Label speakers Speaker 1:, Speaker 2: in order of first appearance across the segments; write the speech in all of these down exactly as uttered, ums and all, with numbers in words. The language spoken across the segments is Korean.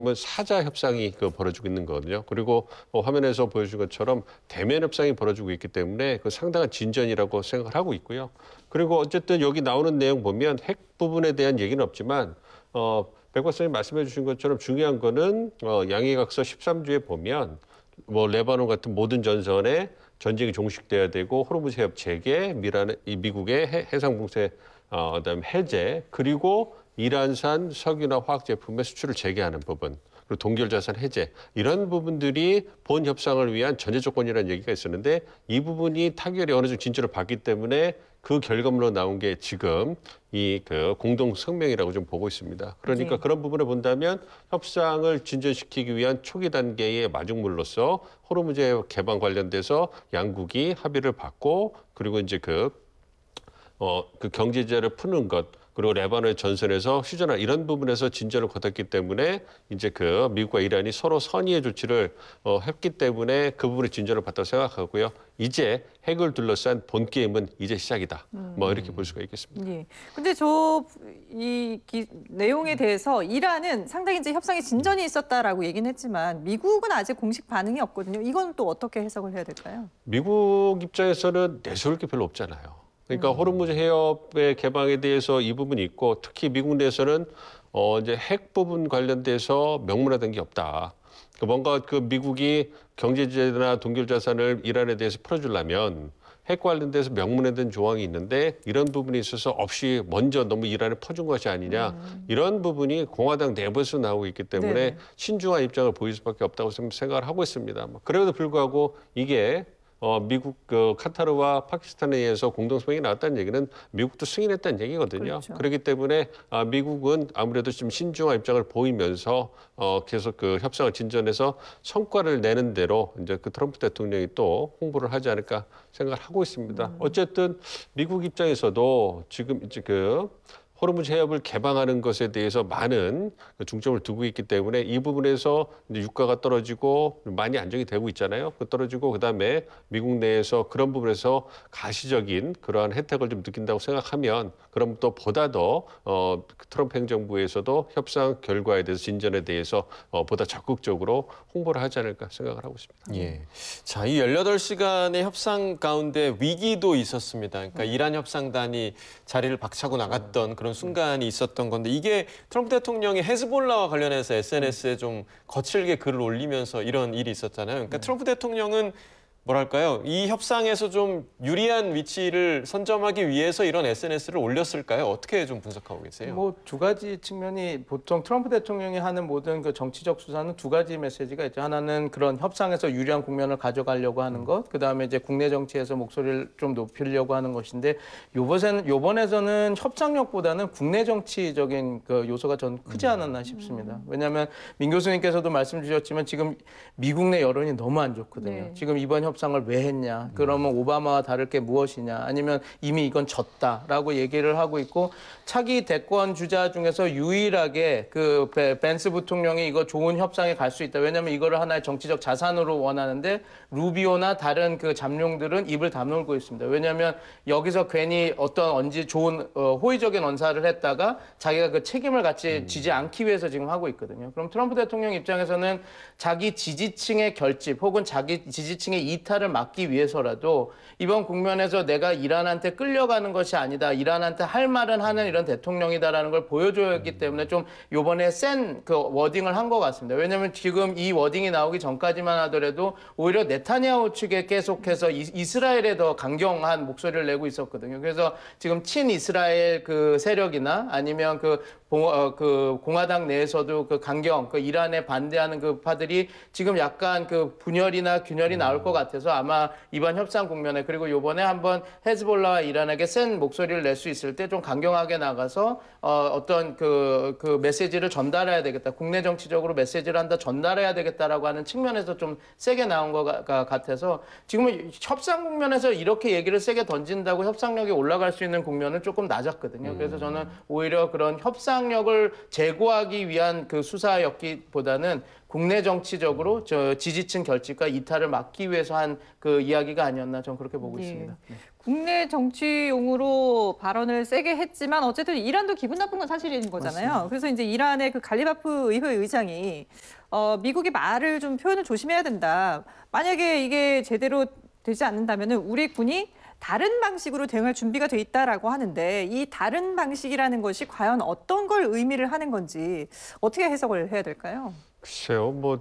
Speaker 1: 사자 협상이 그 벌어지고 있는 거거든요. 그리고 어, 화면에서 보여준 것처럼 대면 협상이 벌어지고 있기 때문에 그 상당한 진전이라고 생각을 하고 있고요. 그리고 어쨌든 여기 나오는 내용 보면 핵 부분에 대한 얘기는 없지만 어, 백 박사님 말씀해 주신 것처럼 중요한 거는 어, 양해각서 십삼 조에 보면 뭐 레바논 같은 모든 전선에 전쟁이 종식돼야 되고 호르무즈 해협 재개, 미란, 이 미국의 해, 해상 봉쇄, 어, 그다음에 해제, 그리고 이란산 석유나 화학 제품의 수출을 재개하는 부분, 그리고 동결 자산 해제 이런 부분들이 본 협상을 위한 전제 조건이라는 얘기가 있었는데 이 부분이 타결이 어느 정도 진전을 받기 때문에 그 결과물로 나온 게 지금 이 그 공동 성명이라고 좀 보고 있습니다. 그러니까
Speaker 2: 예.
Speaker 1: 그런 부분을 본다면 협상을 진전시키기 위한 초기 단계의 마중물로서 호르무즈 개방 관련돼서 양국이 합의를 받고 그리고 이제 그 어, 그 경제 제재를 푸는 것, 그리고 레바논의 전선에서 휴전화 이런 부분에서 진전을 거뒀기 때문에 이제 그 미국과 이란이 서로 선의의 조치를 어, 했기 때문에 그 부분에 진전을 봤다고 생각하고요. 이제 핵을 둘러싼 본 게임은 이제 시작이다.
Speaker 2: 음.
Speaker 1: 뭐 이렇게 볼 수가 있겠습니다.
Speaker 2: 예. 근데 저 이 내용에 대해서 이란은 상당히 이제 협상에 진전이 있었다라고 얘기는 했지만 미국은 아직 공식 반응이 없거든요. 이건 또 어떻게 해석을 해야 될까요?
Speaker 1: 미국 입장에서는 내세울 게 별로 없잖아요. 그러니까
Speaker 2: 음.
Speaker 1: 호르무즈 해협의 개방에 대해서 이 부분이 있고 특히 미국 내에서는 어 이제 핵 부분 관련돼서 명문화된 게 없다. 그 뭔가 그 미국이 경제 제재나 동결 자산을 이란에 대해서 풀어주려면 핵 관련돼서 명문화된 조항이 있는데 이런 부분에 있어서 없이 먼저 너무 이란에 퍼준 것이 아니냐
Speaker 2: 음.
Speaker 1: 이런 부분이 공화당 내부에서 나오고 있기 때문에
Speaker 2: 네네.
Speaker 1: 신중한 입장을 보일 수밖에 없다고 생각을 하고 있습니다. 그래도 불구하고 이게 어, 미국 그 카타르와 파키스탄에 의해서 공동성명이 나왔다는 얘기는 미국도 승인했다는 얘기거든요.
Speaker 2: 그렇죠.
Speaker 1: 그렇기 때문에 아, 미국은 아무래도 좀 신중한 입장을 보이면서 어, 계속 그 협상을 진전해서 성과를 내는 대로 이제 그 트럼프 대통령이 또 홍보를 하지 않을까 생각을 하고 있습니다.
Speaker 2: 음.
Speaker 1: 어쨌든 미국 입장에서도 지금 이제 그 호르무즈 해협을 개방하는 것에 대해서 많은 중점을 두고 있기 때문에 이 부분에서 이제 유가가 떨어지고 많이 안정이 되고 있잖아요. 그 떨어지고 그다음에 미국 내에서 그런 부분에서 가시적인 그러한 혜택을 좀 느낀다고 생각하면 그럼 또 보다 더 어, 트럼프 행정부에서도 협상 결과에 대해서 진전에 대해서 어, 보다 적극적으로 홍보를 하지 않을까 생각을 하고 있습니다.
Speaker 3: 예. 자, 이 열여덟 시간의 협상 가운데 위기도 있었습니다. 그러니까 이란 협상단이 자리를 박차고 나갔던 그런 순간이 있었던 건데 이게 트럼프 대통령이 헤즈볼라와 관련해서 에스엔에스에 좀 거칠게 글을 올리면서 이런 일이 있었잖아요. 그러니까 트럼프 대통령은 뭐랄까요? 이 협상에서 좀 유리한 위치를 선점하기 위해서 이런 에스엔에스를 올렸을까요? 어떻게 좀 분석하고 계세요?
Speaker 4: 뭐 두 가지 측면이 보통 트럼프 대통령이 하는 모든 그 정치적 수사는 두 가지 메시지가 있죠. 하나는 그런 협상에서 유리한 국면을 가져가려고 하는 것, 그 다음에 이제 국내 정치에서 목소리를 좀 높이려고 하는 것인데 요번에는 요번에서는 협상력보다는 국내 정치적인 그 요소가 전 크지 않았나 싶습니다. 왜냐하면 민 교수님께서도 말씀 주셨지만 지금 미국 내 여론이 너무 안 좋거든요.
Speaker 2: 네.
Speaker 4: 지금 이번 협상을 왜 했냐? 그러면 오바마와 다를 게 무엇이냐? 아니면 이미 이건 졌다라고 얘기를 하고 있고 차기 대권 주자 중에서 유일하게 그 벤스 부통령이 이거 좋은 협상에 갈 수 있다. 왜냐하면 이거를 하나의 정치적 자산으로 원하는데 루비오나 다른 그 잠룡들은 입을 다물고 있습니다. 왜냐하면 여기서 괜히 어떤 언지 좋은 어, 호의적인 언사를 했다가 자기가 그 책임을 같이 지지 않기 위해서 지금 하고 있거든요. 그럼 트럼프 대통령 입장에서는 자기 지지층의 결집 혹은 자기 지지층의 이탈을 막기 위해서라도 이번 국면에서 내가 이란한테 끌려가는 것이 아니다. 이란한테 할 말은 하는 이런 대통령이다라는 걸 보여줘야 하기 때문에 좀 요번에 센 그 워딩을 한 것 같습니다. 왜냐하면 지금 이 워딩이 나오기 전까지만 하더라도 오히려 네타냐후 측에 계속해서 이, 이스라엘에 더 강경한 목소리를 내고 있었거든요. 그래서 지금 친이스라엘 그 세력이나 아니면 그 공, 어, 그 공화당 내에서도 그 강경, 그 이란에 반대하는 그 파들이 지금 약간 그 분열이나 균열이 나올 것 같아서 아마 이번 협상 국면에 그리고 요번에 한번 헤즈볼라와 이란에게 센 목소리를 낼 수 있을 때 좀 강경하게 나가서 어, 어떤 그, 그 메시지를 전달해야 되겠다. 국내 정치적으로 메시지를 한다 전달해야 되겠다라고 하는 측면에서 좀 세게 나온 것 같아서 지금은 협상 국면에서 이렇게 얘기를 세게 던진다고 협상력이 올라갈 수 있는 국면은 조금 낮았거든요. 그래서 저는 오히려 그런 협상 협상력을 제고하기 위한 그 수사였기보다는 국내 정치적으로 저 지지층 결집과 이탈을 막기 위해서 한 그 이야기가 아니었나 저는 그렇게 보고
Speaker 2: 예.
Speaker 4: 있습니다. 네.
Speaker 2: 국내 정치용으로 발언을 세게 했지만 어쨌든 이란도 기분 나쁜 건 사실인 거잖아요.
Speaker 4: 맞습니다.
Speaker 2: 그래서 이제 이란의 그 갈리바프 의회 의장이 어, 미국이 말을 좀 표현을 조심해야 된다. 만약에 이게 제대로 되지 않는다면은 우리 군이 다른 방식으로 대응할 준비가 돼 있다라고 하는데 이 다른 방식이라는 것이 과연 어떤 걸 의미를 하는 건지 어떻게 해석을 해야 될까요?
Speaker 1: 글쎄요, 뭐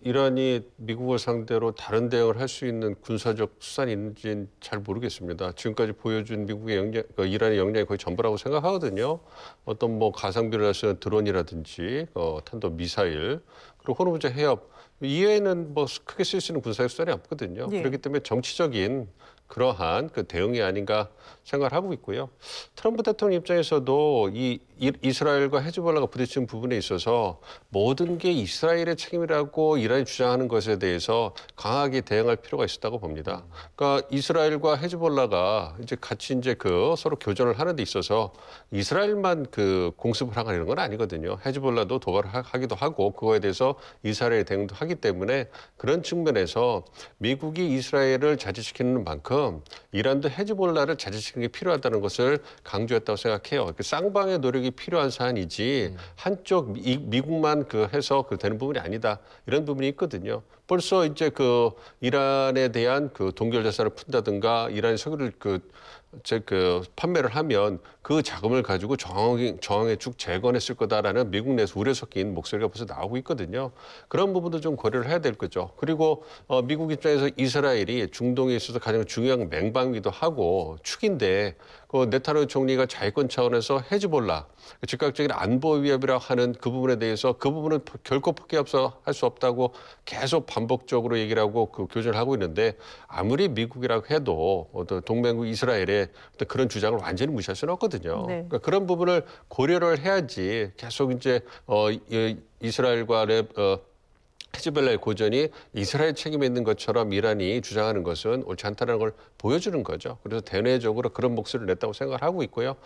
Speaker 1: 이란이 미국을 상대로 다른 대응을 할 수 있는 군사적 수단이 있는지는 잘 모르겠습니다. 지금까지 보여준 미국의 영향, 그 이란의 역량이 거의 전부라고 생각하거든요. 어떤 뭐 가상비를 쓰는 드론이라든지 어, 탄도 미사일 그리고 호르무즈 해협 이외에는 뭐 크게 쓸 수 있는 군사적 수단이 없거든요.
Speaker 2: 예.
Speaker 1: 그렇기 때문에 정치적인 그러한 그 대응이 아닌가 생각을 하고 있고요. 트럼프 대통령 입장에서도 이 이- 이스라엘과 헤즈볼라가 부딪히는 부분에 있어서 모든 게 이스라엘의 책임이라고 이란이 주장하는 것에 대해서 강하게 대응할 필요가 있었다고 봅니다. 그러니까 이스라엘과 헤즈볼라가 이제 같이 이제 그 서로 교전을 하는 데 있어서 이스라엘만 그 공습을 하거나 이런 건 아니거든요. 헤즈볼라도 도발을 하- 하기도 하고 그거에 대해서 이스라엘 대응도 하기 때문에 그런 측면에서 미국이 이스라엘을 자제시키는 만큼 이란도 헤즈볼라를 자제시키는 게 필요하다는 것을 강조했다고 생각해요. 그 쌍방의 노력이 필요한 사안이지 한쪽 미, 미국만 그 해서 그 되는 부분이 아니다. 이런 부분이 있거든요. 벌써 이제 그 이란에 대한 그 동결 자산을 푼다든가 이란이 석유를 그 제 그 판매를 하면 그 자금을 가지고 정황에, 정황에 쭉 재건했을 거다라는 미국 내에서 우려 섞인 목소리가 벌써 나오고 있거든요. 그런 부분도 좀 고려를 해야 될 거죠. 그리고 어, 미국 입장에서 이스라엘이 중동에 있어서 가장 중요한 맹방이기도 하고 축인데 그 네타냐후 총리가 자위권 차원에서 헤즈볼라 즉각적인 안보 위협이라고 하는 그 부분에 대해서 그 부분은 결코 포기해서 할 수 없다고 계속 반복적으로 얘기를 하고 그 교전을 하고 있는데 아무리 미국이라고 해도 어떤 동맹국 이스라엘의 어떤 그런 주장을 완전히 무시할 수는 없거든요.
Speaker 2: 네.
Speaker 1: 그러니까 그런 부분을 고려를 해야지 계속 이제 어, 이, 이스라엘과 랩, 어, 헤즈볼라의 고전이 이스라엘 책임이 있는 것처럼 이란이 주장하는 것은 옳지 않다는 걸 보여주는 거죠. 그래서 대내적으로 그런 목소리를 냈다고 생각을 하고 있고요.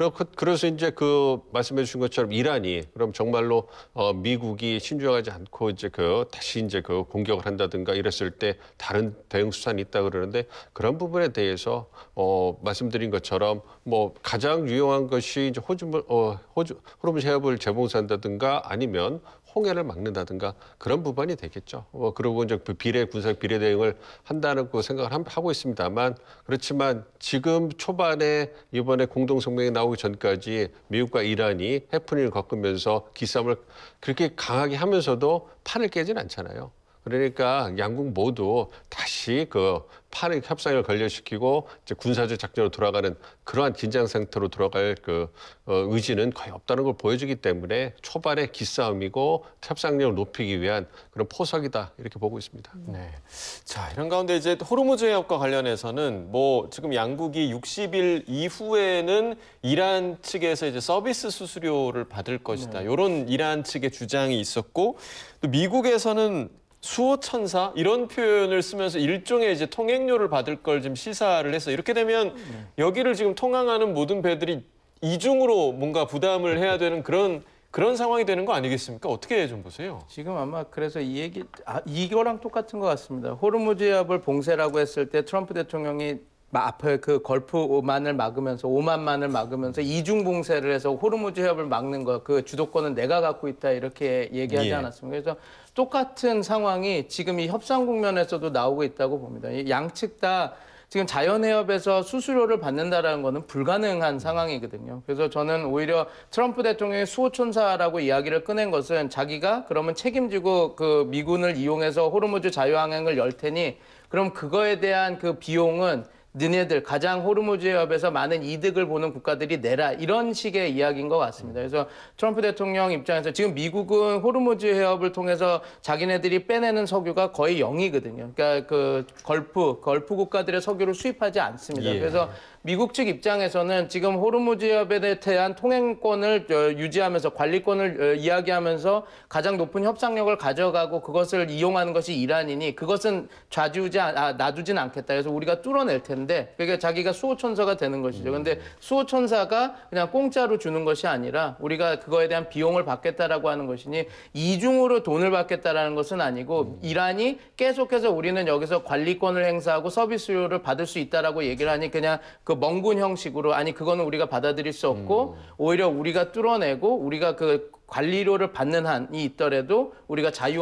Speaker 1: 그래서 이제 그 말씀해 주신 것처럼 이란이 그럼 정말로 어, 미국이 신중하지 않고 이제 그 다시 이제 그 공격을 한다든가 이랬을 때 다른 대응 수단이 있다 그러는데 그런 부분에 대해서 어, 말씀드린 것처럼 뭐 가장 유용한 것이 이제 호주, 어, 호주, 호르무즈 해협을 재봉사한다든가 아니면 홍해를 막는다든가 그런 부분이 되겠죠. 어, 그리고 이제 그 비례 군사적 비례 대응을 한다는 거 생각을 함- 하고 있습니다만 그렇지만 지금 초반에 이번에 공동 성명이 나오기 전까지 미국과 이란이 해프닝을 겪으면서 기싸움을 그렇게 강하게 하면서도 판을 깨지는 않잖아요. 그러니까 양국 모두 다시 그 판의 협상을 건렬시키고 이제 군사적 작전으로 돌아가는 그러한 긴장 상태로 돌아갈 그 어, 의지는 거의 없다는 걸 보여주기 때문에 초반에 기싸움이고 협상력을 높이기 위한 그런 포석이다 이렇게 보고 있습니다.
Speaker 3: 네. 자, 이런 가운데 이제 호르무즈 해협과 관련해서는 뭐 지금 양국이 육십 일 이후에는 이란 측에서 이제 서비스 수수료를 받을 것이다. 이런 이란 측의 주장이 있었고 또 미국에서는 수호천사 이런 표현을 쓰면서 일종의 이제 통행료를 받을 걸 좀 시사를 해서 이렇게 되면 여기를 지금 통항하는 모든 배들이 이중으로 뭔가 부담을 해야 되는 그런 그런 상황이 되는 거 아니겠습니까? 어떻게 좀 보세요?
Speaker 4: 지금 아마 그래서 이 얘기 아, 이거랑 똑같은 것 같습니다. 호르무즈 해협을 봉쇄라고 했을 때 트럼프 대통령이 마- 앞에 그 걸프만을 막으면서 오만만을 막으면서 이중 봉쇄를 해서 호르무즈 해협을 막는 거 그 주도권은 내가 갖고 있다 이렇게 얘기하지
Speaker 3: 예.
Speaker 4: 않았습니까? 그래서 똑같은 상황이 지금 이 협상 국면에서도 나오고 있다고 봅니다. 이 양측 다 지금 자연해협에서 수수료를 받는다라는 거는 불가능한 상황이거든요. 그래서 저는 오히려 트럼프 대통령이 수호천사라고 이야기를 꺼낸 것은 자기가 그러면 책임지고 그 미군을 이용해서 호르무즈 자유항행을 열 테니 그럼 그거에 대한 그 비용은 너네들 가장 호르무즈 해협에서 많은 이득을 보는 국가들이 내라 이런 식의 이야기인 것 같습니다. 그래서 트럼프 대통령 입장에서 지금 미국은 호르무즈 해협을 통해서 자기네들이 빼내는 석유가 거의 영이거든요. 그러니까 그 걸프 걸프 국가들의 석유를 수입하지 않습니다.
Speaker 3: 예.
Speaker 4: 그래서 미국 측 입장에서는 지금 호르무즈협에 대한 통행권을 어, 유지하면서 관리권을 어, 이야기하면서 가장 높은 협상력을 가져가고 그것을 이용하는 것이 이란이니 그것은 좌지우지 아, 놔두진 않겠다. 그래서 우리가 뚫어낼 텐데 그러니까 자기가 수호천사가 되는 것이죠. 그런데 수호천사가 그냥 공짜로 주는 것이 아니라 우리가 그거에 대한 비용을 받겠다라고 하는 것이니 이중으로 돈을 받겠다라는 것은 아니고 이란이 계속해서 우리는 여기서 관리권을 행사하고 서비스료를 받을 수 있다라고 얘기를 하니 그냥 그 멍군 형식으로 아니 그거는 우리가 받아들일 수 없고 오히려 우리가 뚫어내고 우리가 그 관리료를 받는 한이 있더라도 우리가 자유